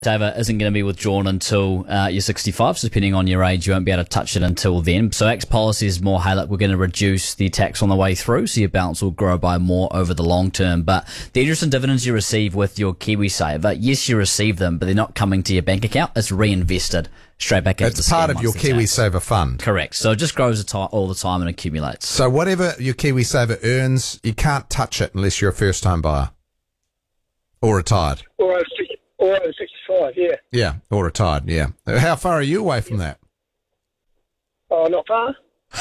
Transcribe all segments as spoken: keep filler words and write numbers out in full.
Saver isn't going to be withdrawn until uh, you're sixty-five, so depending on your age, you won't be able to touch it until then. So A C T's policy is more, hey, look, we're going to reduce the tax on the way through, so your balance will grow by more over the long term. But the interest and dividends you receive with your KiwiSaver, yes, you receive them, but they're not coming to your bank account. It's reinvested straight back into the scheme. It's part of your once the tax. KiwiSaver fund. Correct. So it just grows all the time and accumulates. So whatever your KiwiSaver earns, you can't touch it unless you're a first-time buyer or retired. Or over sixty, or over sixty-five, yeah. Yeah, or retired, yeah. How far are you away from that? Oh, not far.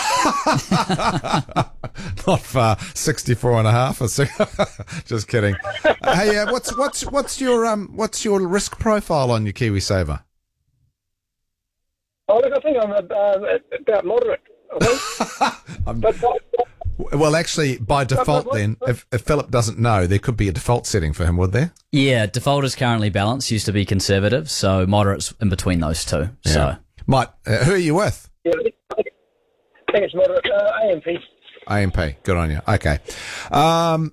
Not far, sixty-four and a half. Or six, just kidding. Hey, uh, what's what's what's your um what's your risk profile on your KiwiSaver? Oh, look, I think I'm uh, about moderate. I think. but, but, Well, actually, by default, what, then, what? if, if Philip doesn't know, there could be a default setting for him, would there? Yeah, default is currently balanced, used to be conservative, so moderate's in between those two. Yeah. So, Mike, uh, who are you with? Yeah, I think it's moderate. Uh, A M P. A M P, good on you. Okay. Um,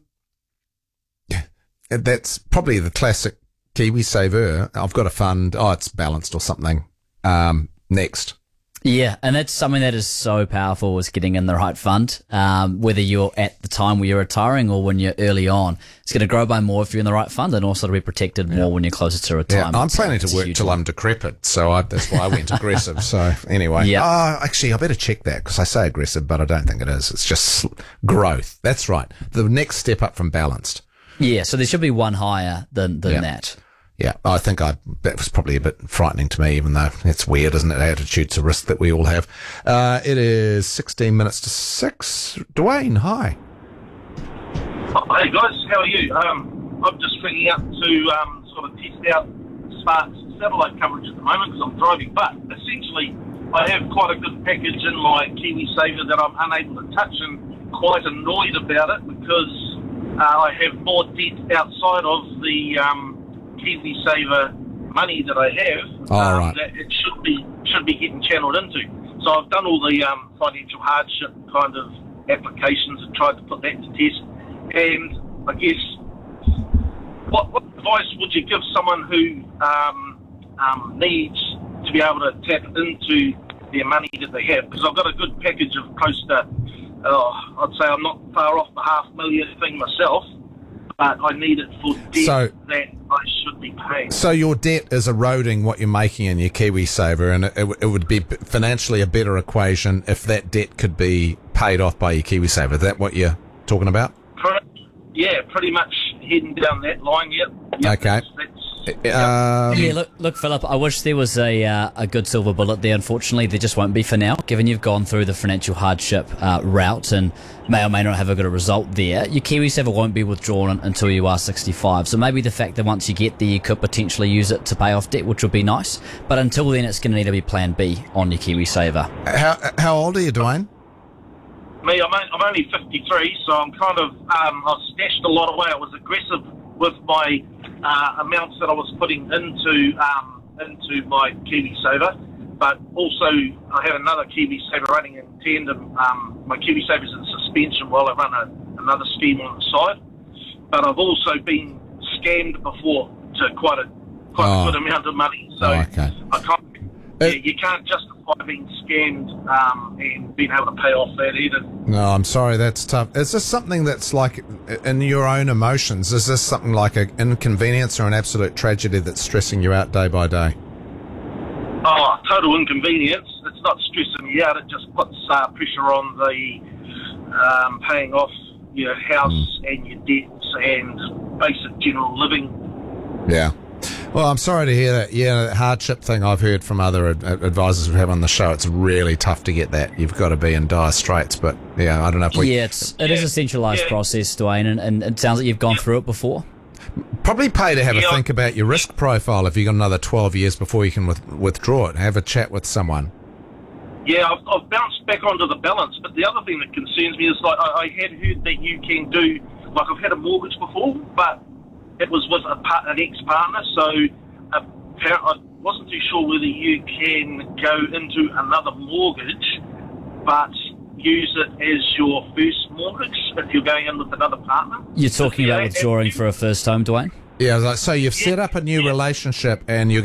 that's probably the classic KiwiSaver. I've got a fund. Oh, it's balanced or something. Um, next. yeah, and that's something that is so powerful, is getting in the right fund. Um, whether you're at the time where you're retiring or when you're early on, it's going to grow by more if you're in the right fund, and also to be protected more when you're closer to Yeah, retirement. I'm planning So to work it's a till huge I'm decrepit, so I, that's why I went aggressive. So anyway, Yeah. oh, actually, I better check that because I say aggressive, but I don't think it is. It's just sl- growth. That's right. The next step up from balanced. one. Yeah, so there should be one higher than, than Yeah. that. Yeah, I think I that was probably a bit frightening to me, even though it's weird, isn't it? Attitude to risk that we all have. Uh, it is sixteen minutes to six. Dwayne, hi. Hey guys, how are you? Um, I'm just ringing up to um, sort of test out Spark's satellite coverage at the moment because I'm driving. But essentially, I have quite a good package in my KiwiSaver that I'm unable to touch, and quite annoyed about it because uh, I have more debt outside of the um, KiwiSaver money that I have Oh, um, right. that it should be should be getting channeled into. So I've done all the um, financial hardship kind of applications and tried to put that to test. And I guess, what, what advice would you give someone who um, um, needs to be able to tap into their money that they have? Because I've got a good package of close to, uh, I'd say I'm not far off the half million thing myself, but I need it for debt So- that I should be paying. So your debt is eroding what you're making in your KiwiSaver, and it, it, it would be financially a better equation if that debt could be paid off by your KiwiSaver. Is that what you're talking about? Pretty, yeah, pretty much heading down that line, yep. yep Okay. That's, that's, Um, Yeah, look, look, Philip, I wish there was a uh, a good silver bullet there. Unfortunately, there just won't be for now, given you've gone through the financial hardship uh, route and may or may not have a good result there. Your KiwiSaver won't be withdrawn until you are sixty-five, so maybe the fact that once you get there, you could potentially use it to pay off debt, which would be nice. But until then, it's going to need to be Plan B on your KiwiSaver. how how old are you, Dwayne? Me, I'm, on- I'm only fifty-three, so I'm kind of, um, I've stashed a lot away. I was aggressive with my uh, amounts that I was putting into um, into my KiwiSaver, but also I have another KiwiSaver running in tandem. Um, my KiwiSaver's in suspension while I run a, another scheme on the side, but I've also been scammed before to quite a quite Oh. a good amount of money. So Oh, okay. I can't. Uh, Yeah, you can't justify being scammed um, and being able to pay off that either. No, I'm sorry, that's tough. Is this something that's like in your own emotions? Is this something like an inconvenience or an absolute tragedy that's stressing you out day by day? Oh, total inconvenience. It's not stressing me out. It just puts uh, pressure on the um, paying off your house Mm. and your debts and basic general living. Yeah. Well, I'm sorry to hear that. Yeah, the hardship thing I've heard from other ad- advisors we have on the show, it's really tough to get that. You've got to be in dire straits, but yeah, I don't know if we... Yeah, it's, it is a centralised Yeah. process, Dwayne, and, and it sounds like you've gone through it before. Probably pay to have a Yeah. think about your risk profile if you've got another twelve years before you can with- withdraw it. Have a chat with someone. Yeah, I've, I've bounced back onto the balance, but the other thing that concerns me is like I, I had heard that you can do, like I've had a mortgage before, but it was with a part, an ex-partner, so apparently I wasn't too sure whether you can go into another mortgage, but use it as your first mortgage if you're going in with another partner. You're talking Yeah, about withdrawing and- for a first home, Dwayne? Yeah, like, so you've set up a new relationship and you're